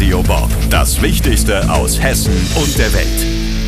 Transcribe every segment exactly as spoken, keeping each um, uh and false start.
Radio Bob. Das Wichtigste aus Hessen und der Welt.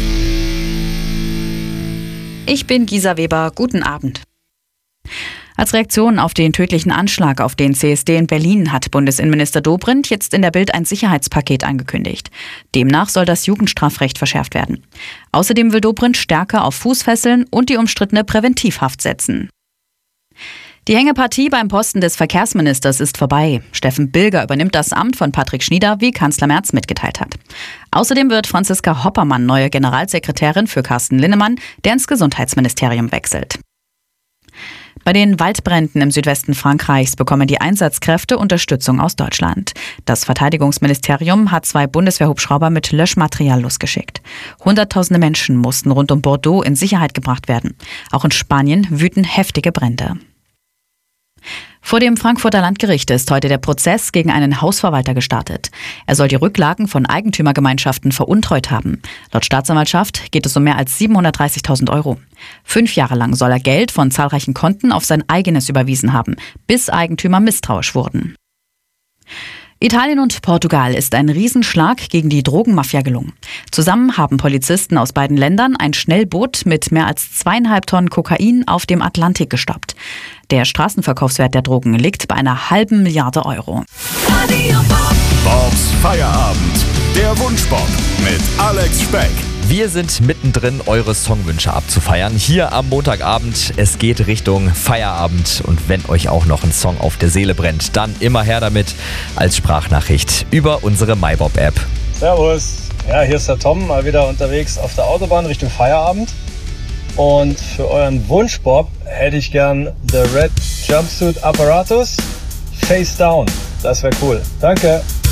Ich bin Gisa Weber. Guten Abend. Als Reaktion auf den tödlichen Anschlag auf den C S D in Berlin hat Bundesinnenminister Dobrindt jetzt in der Bild ein Sicherheitspaket angekündigt. Demnach soll das Jugendstrafrecht verschärft werden. Außerdem will Dobrindt stärker auf Fußfesseln und die umstrittene Präventivhaft setzen. Die Hängepartie beim Posten des Verkehrsministers ist vorbei. Steffen Bilger übernimmt das Amt von Patrick Schnieder, wie Kanzler Merz mitgeteilt hat. Außerdem wird Franziska Hoppermann neue Generalsekretärin für Carsten Linnemann, der ins Gesundheitsministerium wechselt. Bei den Waldbränden im Südwesten Frankreichs bekommen die Einsatzkräfte Unterstützung aus Deutschland. Das Verteidigungsministerium hat zwei Bundeswehrhubschrauber mit Löschmaterial losgeschickt. Hunderttausende Menschen mussten rund um Bordeaux in Sicherheit gebracht werden. Auch in Spanien wüten heftige Brände. Vor dem Frankfurter Landgericht ist heute der Prozess gegen einen Hausverwalter gestartet. Er soll die Rücklagen von Eigentümergemeinschaften veruntreut haben. Laut Staatsanwaltschaft geht es um mehr als siebenhundertdreißigtausend Euro. Fünf Jahre lang soll er Geld von zahlreichen Konten auf sein eigenes überwiesen haben, bis Eigentümer misstrauisch wurden. Italien und Portugal ist ein Riesenschlag gegen die Drogenmafia gelungen. Zusammen haben Polizisten aus beiden Ländern ein Schnellboot mit mehr als zweieinhalb Tonnen Kokain auf dem Atlantik gestoppt. Der Straßenverkaufswert der Drogen liegt bei einer halben Milliarde Euro. Bobs Feierabend, der Wunschbob mit Alex Speck. Wir sind mittendrin, eure Songwünsche abzufeiern. Hier am Montagabend, es geht Richtung Feierabend. Und wenn euch auch noch ein Song auf der Seele brennt, dann immer her damit als Sprachnachricht über unsere MyBob-App. Servus, ja, hier ist der Tom, mal wieder unterwegs auf der Autobahn Richtung Feierabend. Und für euren Wunschbob hätte ich gern The Red Jumpsuit Apparatus Face Down. Das wäre cool. Danke.